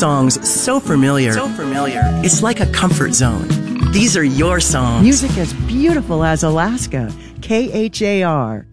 songs so familiar. It's like a comfort zone. These are your songs. Music as beautiful as Alaska. KHAR.